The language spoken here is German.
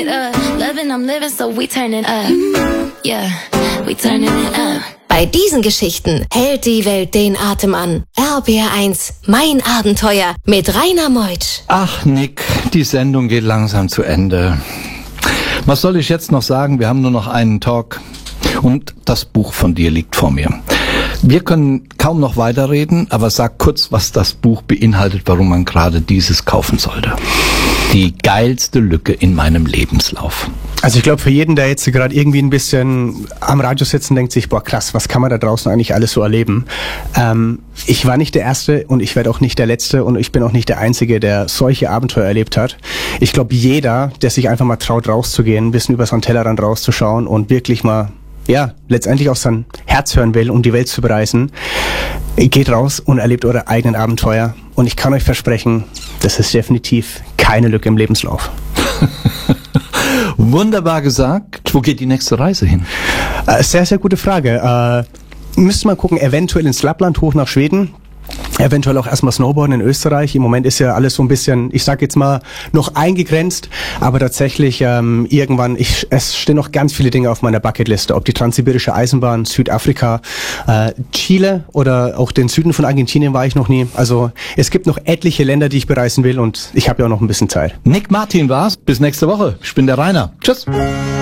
up. Loving, I'm living, so we turning up. Yeah, we turning it up. Bei diesen Geschichten hält die Welt den Atem an. RBR1, mein Abenteuer mit Rainer Meutsch. Ach Nick, die Sendung geht langsam zu Ende. Was soll ich jetzt noch sagen? Wir haben nur noch einen Talk und das Buch von dir liegt vor mir. Wir können kaum noch weiterreden, aber sag kurz, was das Buch beinhaltet, warum man gerade dieses kaufen sollte. Die geilste Lücke in meinem Lebenslauf. Also ich glaube, für jeden, der jetzt gerade irgendwie ein bisschen am Radio sitzt und denkt sich, boah krass, was kann man da draußen eigentlich alles so erleben? Ich war nicht der Erste und ich werde auch nicht der Letzte und ich bin auch nicht der Einzige, der solche Abenteuer erlebt hat. Ich glaube, jeder, der sich einfach mal traut, rauszugehen, ein bisschen über so einen Tellerrand rauszuschauen und wirklich mal, ja, letztendlich auch sein Herz hören will, um die Welt zu bereisen, geht raus und erlebt eure eigenen Abenteuer. Und ich kann euch versprechen, das ist definitiv keine Lücke im Lebenslauf. Wunderbar gesagt. Wo geht die nächste Reise hin? Sehr, sehr gute Frage. Müsste mal gucken, eventuell ins Lappland hoch nach Schweden. Eventuell auch erstmal Snowboarden in Österreich. Im Moment ist ja alles so ein bisschen, ich sag jetzt mal, noch eingegrenzt. Aber tatsächlich irgendwann, es stehen noch ganz viele Dinge auf meiner Bucketliste. Ob die Transsibirische Eisenbahn, Südafrika, Chile oder auch den Süden von Argentinien war ich noch nie. Also es gibt noch etliche Länder, die ich bereisen will und ich habe ja auch noch ein bisschen Zeit. Nick Martin war's. Bis nächste Woche. Ich bin der Rainer. Tschüss.